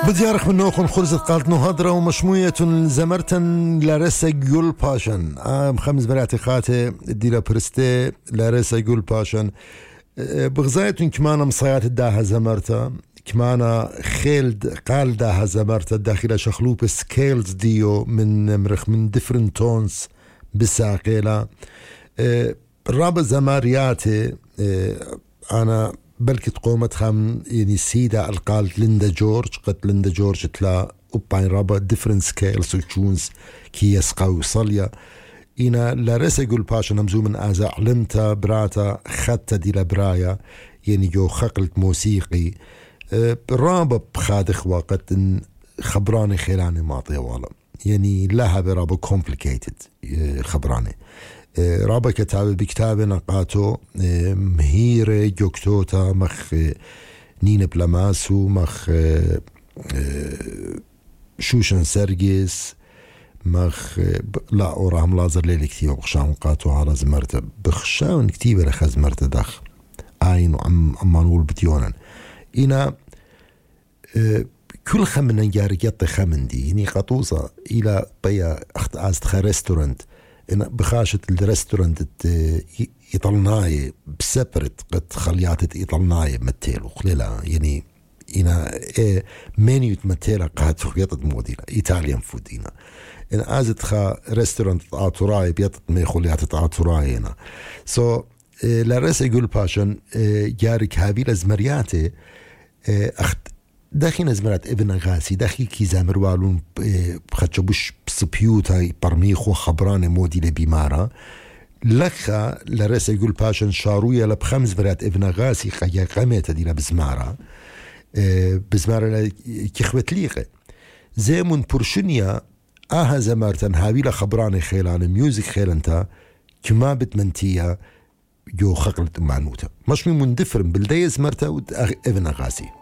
بديارخ من نوخن خرزت قالت نهضرة ومشموية زمرتن لارسا جول باشن خمس براتي خاتي ديلا برستي لارسا جول باشن بغزاية كمان مصايات الداها زمرتا كمان خيلد قال داها زمرتا داخل شخلوب سكيلز ديو من مرخ من ديفرنت تونز بالساقيلة رابع زمارياتي أنا بلكي تقومت خام يعني سيدة القالت ليندا جورج قد ليندا جورج تلا وباين رابا ديفرنت سكيلز وتشونز كي يسقى وصليا إنا لارسا يقول باشا نمزو من آزا علمتا براتا خدتا دي لبرايا يعني جو خقلت موسيقي رابا بخادخ وقت خبراني خيلاني ماطية والا يعني لها برابا complicated خبراني رابا كتابة بكتابة نقاتو مهيرة جوكتوتا مخ نين بلاماسو مخ شوشن سرجيس مخ لا أوراهم لازر ليلي كتيبة بخشاهم قاتو على زمرته بخشاهم كتيبة لخ زمرته داخ آين وعم نقول بتيونا إنا كل خمن نجارك يطي خمن دي يعني قطوصة إلى بيا أخت آزتخا ريستورانت إن بخاشة الريستورانت يطلناي بسبرت قد خليات يطلناي متيل وخليلا يعني إنا منيو متيلا قاعد فقيطة مودينا إيطاليان فودينا إن آزتخا ريستورانت آتوراي بيطت مي خليات آتوراي هنا لارس يقول باشن جارك هابي لزمرياتي أخت داخل نزمرات ابن غاسي داخل كي زامر والون بخدشبوش بسبيوتا برميخو خبران مودي لبيمارا لخا لرس يقول باشن شاروية لبخمس برات ابن غاسي خيا قميتا دي لبزمارا بزمارا كيخوت ليقه زيمون برشنيا آها زمارتن هاوي لخبران خيلان ميوزك خيلانتا كما بتمنتيا جو خقلت معنوتا مش من مندفرم بالدي زمرتا ابن غاسي